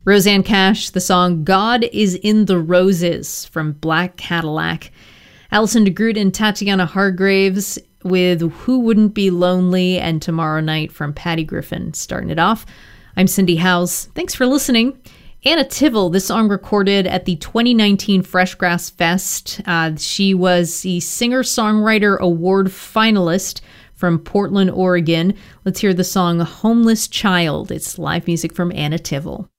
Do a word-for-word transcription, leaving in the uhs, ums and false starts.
Rosanne Cash, the song God is in the Roses from Black Cadillac. Alison DeGroot and Tatiana Hargraves with Who Wouldn't Be Lonely and Tomorrow Night from Patty Griffin starting it off. I'm Cindy Howes. Thanks for listening. Anna Tivel, this song recorded at the twenty nineteen Freshgrass Fest. Uh, she was the Singer-Songwriter Award finalist from Portland, Oregon. Let's hear the song Homeless Child. It's live music from Anna Tivel.